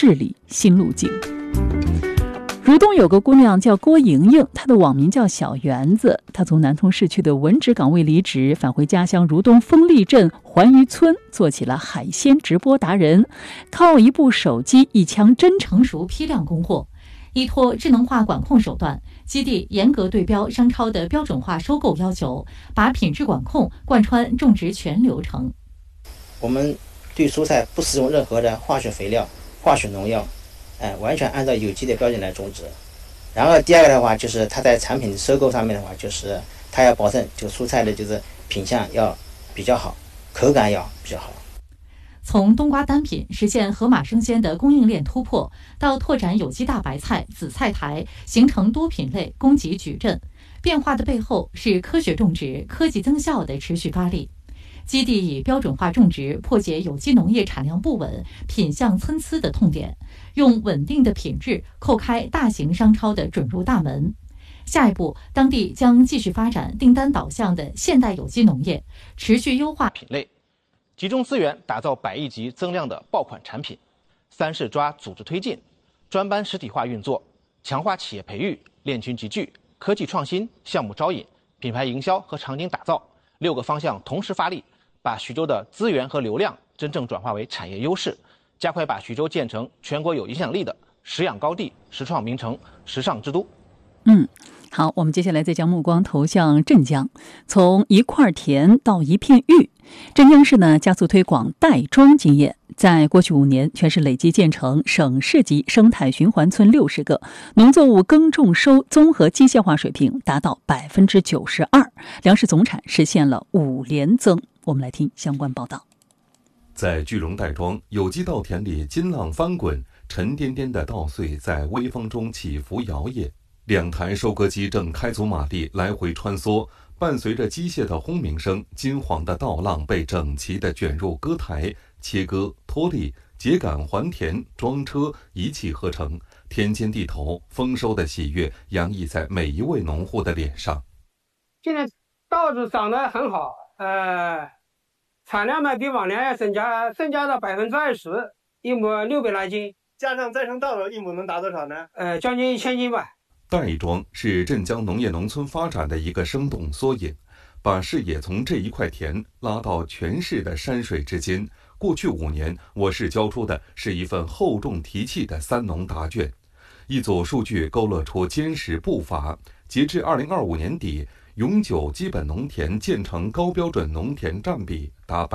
治理新路径。如东有个姑娘叫郭莹莹，她的网名叫小园子。她从南通市区的文职岗位离职，返回家乡如东丰利镇环渔村，做起了海鲜直播达人，靠一部手机一枪真成熟批量供货。依托智能化管控手段，基地严格对标商超的标准化收购要求，把品质管控贯穿种植全流程。 我们对蔬菜不使用任何的化学肥料、化学农药，完全按照有机的标准来种植。然后第二个的话，就是它在产品收购上面的话，就是它要保证这个蔬菜的就是品相要比较好，口感要比较好。 从冬瓜单品实现盒马生鲜的供应链突破，到拓展有机大白菜、紫菜台，形成多品类供给矩阵。变化的背后是科学种植、科技增效的持续发力。基地以标准化种植破解有机农业产量不稳、品相参差的痛点，用稳定的品质叩开大型商超的准入大门。下一步，当地将继续发展订单导向的现代有机农业，持续优化品类，集中资源打造100亿级增量的爆款产品。3是抓组织推进，专班实体化运作，强化企业培育、练群集聚、科技创新、项目招引、品牌营销和场景打造6个方向同时发力，把徐州的资源和流量真正转化为产业优势，加快把徐州建成全国有影响力的食养高地、实创名城、时尚之都。 好，我们接下来再将目光投向镇江，从一块田到一片玉。镇江市呢，加速推广袋庄经验，在过去5年，全市累计建成省市级生态循环村60个，农作物耕种收综合机械化水平达到92%，粮食总产实现了5连增。我们来听相关报道。 在句容袋庄，有机稻田里金浪翻滚，沉甸甸的稻穗在微风中起伏摇曳。2台收割机正开足马力来回穿梭，伴随着机械的轰鸣声，金黄的稻浪被整齐地卷入割台，切割、脱粒、秸秆还田、装车，一气呵成。田间地头，丰收的喜悦洋溢在每一位农户的脸上。 今年稻子长得很好，产量呢比往年要增加到20%，一亩600来斤， 加上再生稻的一亩能达多少呢？ 将近1000斤吧。 袋庄是镇江农业农村发展的一个生动缩影，把视野从这一块田拉到全市的山水之间。过去5年，我市交出的是一份厚重提气的3农答卷，一组数据勾勒出坚实步伐。截至2025年底，永久基本农田建成高标准农田占比达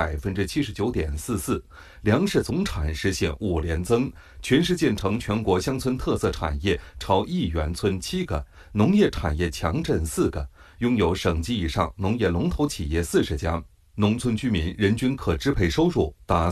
79.44%，粮食总产实现5连增，全市建成全国乡村特色产业超1园村7个，农业产业强镇4个，拥有省级以上农业龙头企业40家。农村居民人均可支配收入达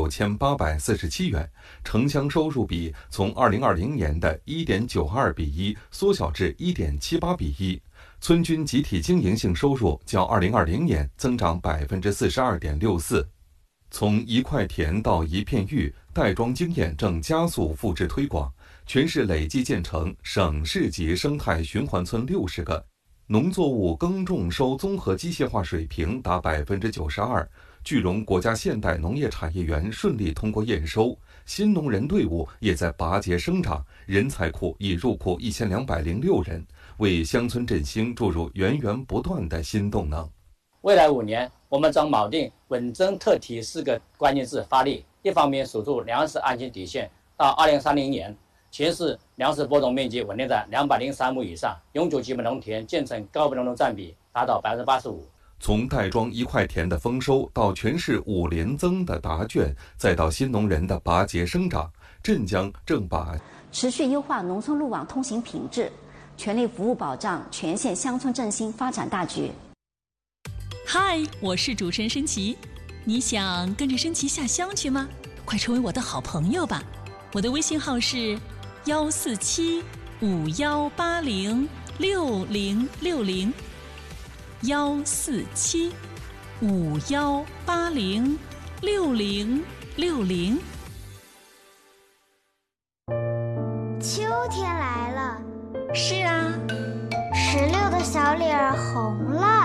39847元，城乡收入比从2020年的1.92比1缩小至1.78比1。村均集体经营性收入较2020年增长42.64%。从一块田到一片玉，袋庄经验正加速复制推广，全市累计建成省市级生态循环村60个，农作物耕种收综合机械化水平达92%。句容国家现代农业产业园顺利通过验收，新农人队伍也在拔节生长，人才库已入库1206人，为乡村振兴注入源源不断的新动能。 未来5年，我们将锚定稳增特提4个关键字发力，一方面守住粮食安全底线，到2030年，全市粮食播种面积稳定在203亩以上，永久基本农田建成高标农占比达到85%。 从袋庄一块田的丰收，到全市5连增的答卷，再到新农人的拔节生长，镇江正把持续优化农村路网通行品质，全力服务保障全县乡村振兴发展大局。 嗨，我是主持人申琦，你想跟着申琦下乡去吗？快成为我的好朋友吧！我的微信号是14751806060。14751806060。 秋天来了， 是啊， 石榴的小脸儿红了。